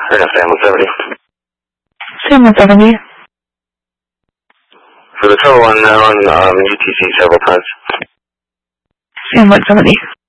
Turn up Sam 170. Sam 170. For the trouble on UTC several times. Sam 170.